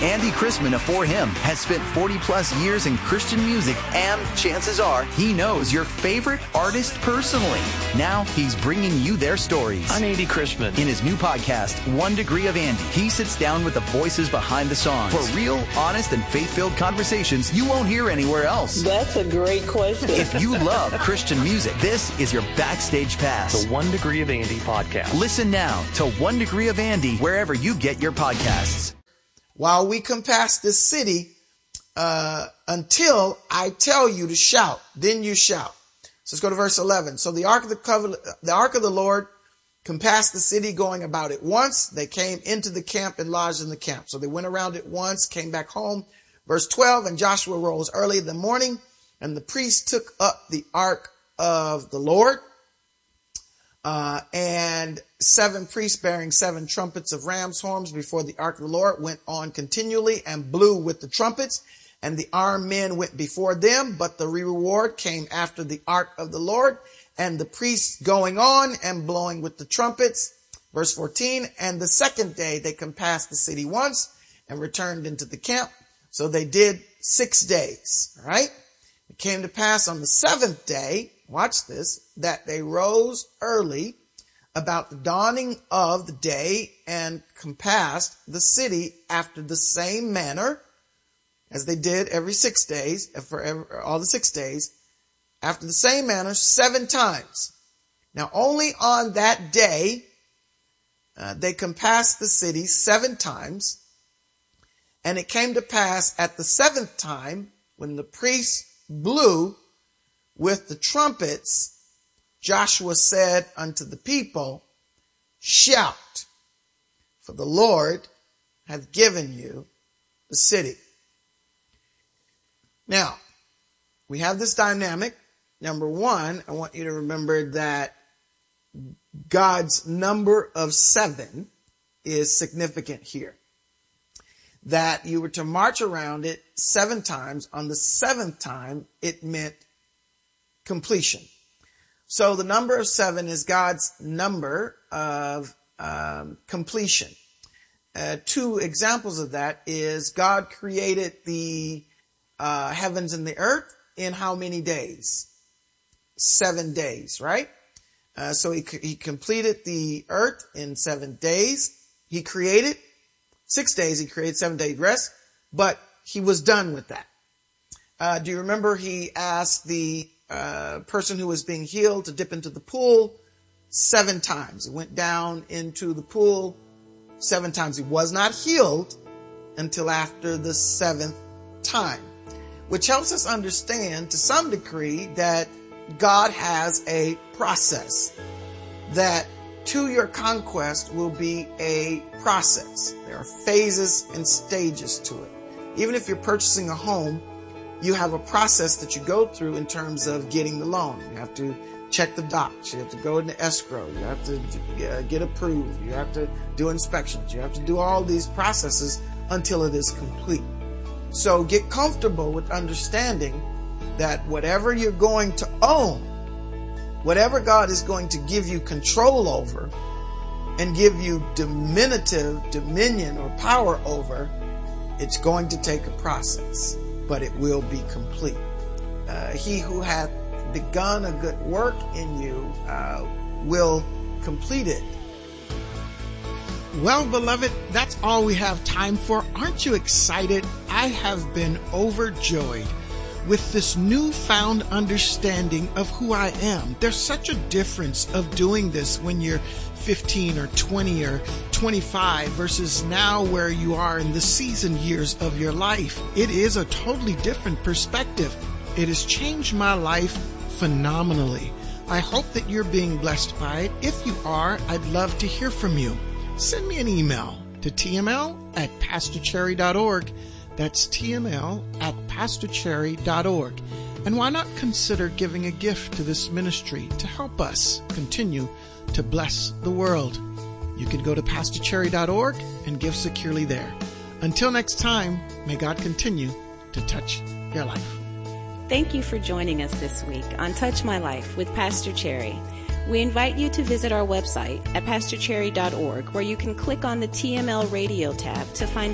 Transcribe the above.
Andy Chrisman of For Him has spent 40 plus years in Christian music, and chances are he knows your favorite artist personally. Now he's bringing you their stories. I'm Andy Chrisman. In his new podcast, 1 Degree of Andy, he sits down with the voices behind the songs for real, honest, and faith-filled conversations you won't hear anywhere else. That's a great question. If you love Christian music, this is your backstage pass. The 1 Degree of Andy podcast. Listen now to 1 Degree of Andy wherever you get your podcasts. While we compass this city, until I tell you to shout, then you shout. So let's go to verse 11. So the ark of the Lord compassed the city, going about it once. They came into the camp and lodged in the camp. So they went around it once, came back home. Verse 12, and Joshua rose early in the morning, and the priests took up the ark of the Lord. And 7 priests bearing 7 trumpets of ram's horns before the ark of the Lord went on continually and blew with the trumpets, and the armed men went before them, but the reward came after the ark of the Lord, and the priests going on and blowing with the trumpets. Verse 14, and the second day they compassed the city once and returned into the camp. So they did 6 days. All right. It came to pass on the 7th day, watch this, that they rose early about the dawning of the day and compassed the city after the same manner as they did every 6 days, all the 6 days, after the same manner 7 times. Now only on that day they compassed the city 7 times. And it came to pass at the 7th time, when the priests blew with the trumpets, Joshua said unto the people, shout, for the Lord hath given you the city. Now, we have this dynamic. Number one, I want you to remember that God's number of 7 is significant here. That you were to march around it 7 times. On the 7th time, it meant completion. So the number of 7 is God's number of completion. 2 examples of that is God created the heavens and the earth in how many days? 7 days, right? So he completed the earth in 7 days. He created 6 days. He created 7 days rest, but he was done with that. Do you remember he asked the person who was being healed to dip into the pool 7 times? He went down into the pool 7 times. He was not healed until after the 7th time, which helps us understand to some degree that God has a process, that to your conquest will be a process. There are phases and stages to it. Even if you're purchasing a home, you have a process that you go through in terms of getting the loan. You have to check the docs. You have to go into escrow. You have to get approved. You have to do inspections. You have to do all these processes until it is complete. So get comfortable with understanding that whatever you're going to own, whatever God is going to give you control over and give you dominion or power over, it's going to take a process, but it will be complete. He who hath begun a good work in you will complete it. Well, beloved, that's all we have time for. Aren't you excited? I have been overjoyed with this newfound understanding of who I am. There's such a difference of doing this when you're 15 or 20 or 25 versus now where you are in the seasoned years of your life. It is a totally different perspective. It has changed my life phenomenally. I hope that you're being blessed by it. If you are, I'd love to hear from you. Send me an email to tml@pastorcherry.org. That's tml@pastorcherry.org. And why not consider giving a gift to this ministry to help us continue to bless the world? You can go to pastorcherry.org and give securely there. Until next time, may God continue to touch your life. Thank you for joining us this week on Touch My Life with Pastor Cherry. We invite you to visit our website at pastorcherry.org, where you can click on the TML Radio tab to find